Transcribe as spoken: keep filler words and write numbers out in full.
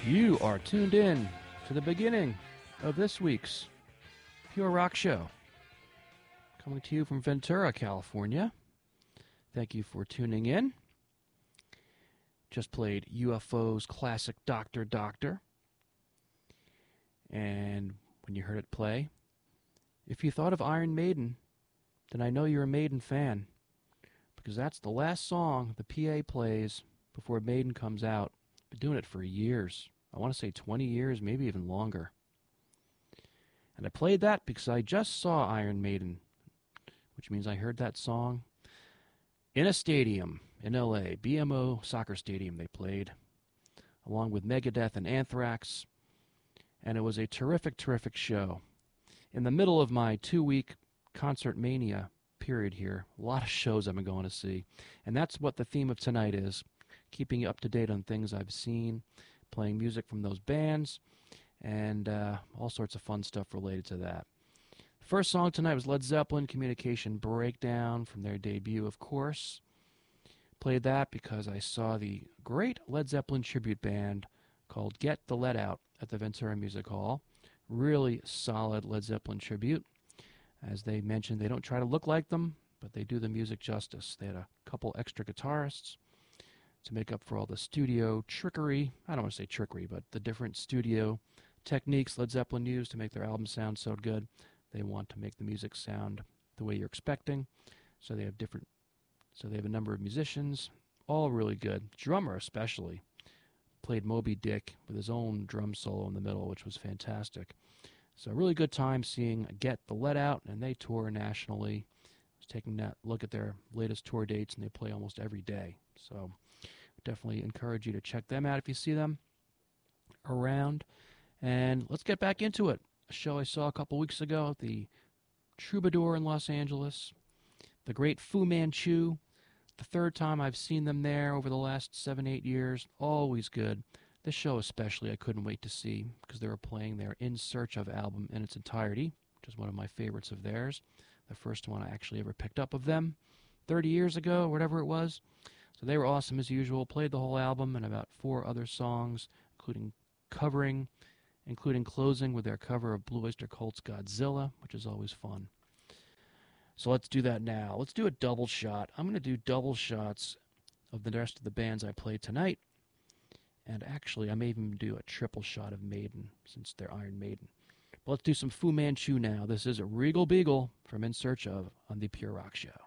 You are tuned in to the beginning of this week's Pure Rock Show, coming to you from Ventura, California. Thank you for tuning in. Just played U F O's classic Doctor Doctor. And when you heard it play, if you thought of Iron Maiden, then I know you're a Maiden fan, because that's the last song the P A plays before Maiden comes out. Been doing it for years. I want to say twenty years, maybe even longer. And I played that because I just saw Iron Maiden, which means I heard that song in a stadium in L A, B M O Soccer Stadium they played, along with Megadeth and Anthrax, and it was a terrific, terrific show. In the middle of my two-week concert mania period here, a lot of shows I've been going to see, and that's what the theme of tonight is, keeping you up to date on things I've seen, playing music from those bands, and uh, all sorts of fun stuff related to that. The first song tonight was Led Zeppelin, Communication Breakdown, from their debut, of course. Played that because I saw the great Led Zeppelin tribute band called Get the Let Out at the Ventura Music Hall. Really solid Led Zeppelin tribute. As they mentioned, they don't try to look like them, but they do the music justice. They had a couple extra guitarists to make up for all the studio trickery. I don't want to say trickery, but the different studio techniques Led Zeppelin used to make their album sound so good. They want to make the music sound the way you're expecting. So they have different, so they have a number of musicians, all really good. Drummer especially played Moby Dick with his own drum solo in the middle, which was fantastic. So a really good time seeing Get the Let Out, and they tour nationally. I was taking that look at their latest tour dates, and they play almost every day. So definitely encourage you to check them out if you see them around. And let's get back into it. A show I saw a couple weeks ago at the Troubadour in Los Angeles. The great Fu Manchu. The third time I've seen them there over the last seven, eight years. Always good. This show especially I couldn't wait to see because they were playing their In Search Of album in its entirety, which is one of my favorites of theirs. The first one I actually ever picked up of them thirty years ago, whatever it was. So they were awesome as usual. Played the whole album and about four other songs, including covering, including closing with their cover of Blue Oyster Cult's Godzilla, which is always fun. So let's do that now. Let's do a double shot. I'm going to do double shots of the rest of the bands I played tonight. And actually, I may even do a triple shot of Maiden, since they're Iron Maiden. But let's do some Fu Manchu now. This is a Regal Beagle from In Search Of on the Pure Rock Show.